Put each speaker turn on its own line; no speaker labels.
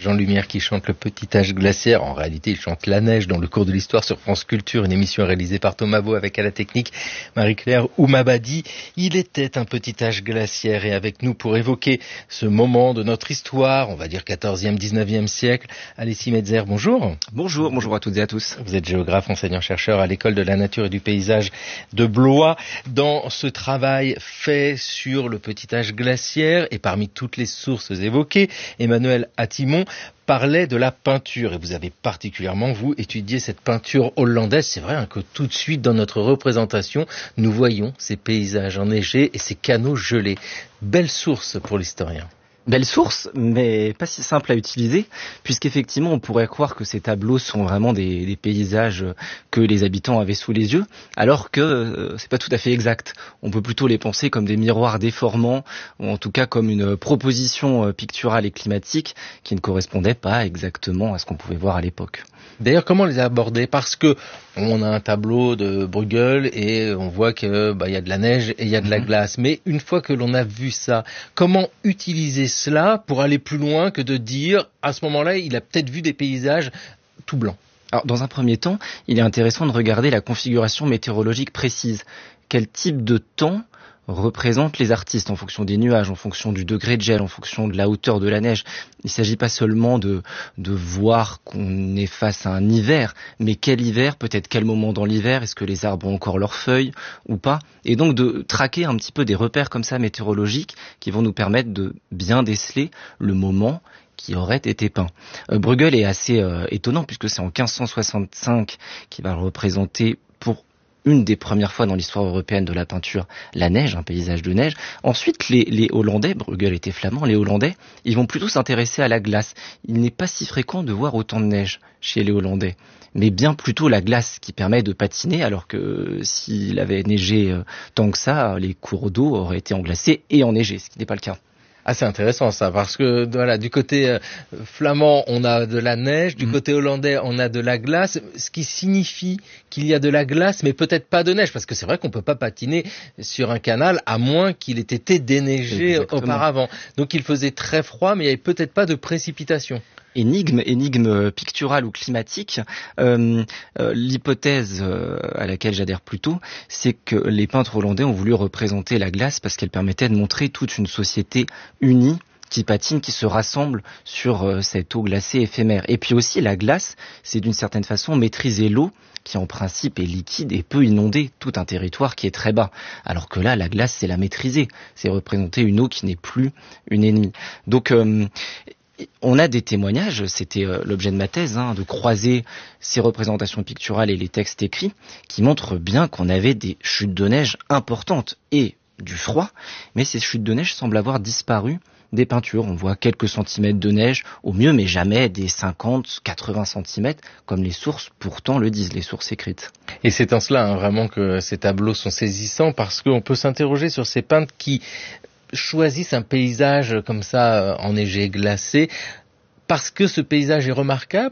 Jean Lumière qui chante le petit âge glaciaire. En réalité, il chante la neige dans le cours de l'histoire sur France Culture, une émission réalisée par Thomas Vaux avec à la technique Marie-Claire Oumabadi. Il était un petit âge glaciaire et avec nous pour évoquer ce moment de notre histoire, on va dire 14e, 19e siècle, Alessi Metzer, bonjour.
Bonjour à toutes et à tous.
Vous êtes géographe, enseignant-chercheur à l'École de la Nature et du Paysage de Blois. Dans ce travail fait sur le petit âge glaciaire et parmi toutes les sources évoquées, Emmanuel Attimon parlait de la peinture et vous avez particulièrement, vous, étudié cette peinture hollandaise. C'est vrai que tout de suite dans notre représentation, nous voyons ces paysages enneigés et ces canaux gelés. Belle source pour l'historien.
Belle source, mais pas si simple à utiliser, puisqu'effectivement on pourrait croire que ces tableaux sont vraiment des paysages que les habitants avaient sous les yeux, alors que c'est pas tout à fait exact. On peut plutôt les penser comme des miroirs déformants, ou en tout cas comme une proposition picturale et climatique qui ne correspondait pas exactement à ce qu'on pouvait voir à l'époque.
D'ailleurs, comment les aborder? Parce que on a un tableau de Bruegel et on voit que y a de la neige et il y a de la glace. Mais une fois que l'on a vu ça, comment utiliser cela pour aller plus loin que de dire à ce moment-là, il a peut-être vu des paysages tout blancs?
Alors, dans un premier temps, il est intéressant de regarder la configuration météorologique précise. Quel type de temps représentent les artistes en fonction des nuages, en fonction du degré de gel, en fonction de la hauteur de la neige. Il ne s'agit pas seulement de voir qu'on est face à un hiver, mais quel hiver, peut-être quel moment dans l'hiver, est-ce que les arbres ont encore leurs feuilles ou pas, et donc de traquer un petit peu des repères comme ça météorologiques qui vont nous permettre de bien déceler le moment qui aurait été peint. Bruegel est assez étonnant puisque c'est en 1565 qu'il va représenter pour une des premières fois dans l'histoire européenne de la peinture, la neige, un paysage de neige. Ensuite, les Hollandais, Bruegel était flamand, les Hollandais, ils vont plutôt s'intéresser à la glace. Il n'est pas si fréquent de voir autant de neige chez les Hollandais, mais bien plutôt la glace qui permet de patiner, alors que s'il avait neigé tant que ça, les cours d'eau auraient été englacés et enneigés, ce qui n'est pas le cas.
Ah, c'est intéressant ça, parce que voilà, du côté flamand, on a de la neige, du côté hollandais, on a de la glace, ce qui signifie qu'il y a de la glace, mais peut-être pas de neige, parce que c'est vrai qu'on peut pas patiner sur un canal à moins qu'il ait été déneigé auparavant. Donc il faisait très froid, mais il n'y avait peut-être pas de précipitation.
Énigme picturale ou climatique, l'hypothèse à laquelle j'adhère plutôt, c'est que les peintres hollandais ont voulu représenter la glace parce qu'elle permettait de montrer toute une société unie qui patine, qui se rassemble sur cette eau glacée éphémère. Et puis aussi la glace, c'est d'une certaine façon maîtriser l'eau qui en principe est liquide et peut inonder tout un territoire qui est très bas. Alors que là, la glace, c'est la maîtriser, c'est représenter une eau qui n'est plus une ennemie. Donc on a des témoignages, c'était l'objet de ma thèse, de croiser ces représentations picturales et les textes écrits, qui montrent bien qu'on avait des chutes de neige importantes et du froid, mais ces chutes de neige semblent avoir disparu des peintures. On voit quelques centimètres de neige au mieux, mais jamais des 50, 80 centimètres, comme les sources pourtant le disent, les sources écrites.
Et c'est en cela vraiment que ces tableaux sont saisissants, parce qu'on peut s'interroger sur ces peintres qui choisissent un paysage comme ça enneigé, glacé, parce que ce paysage est remarquable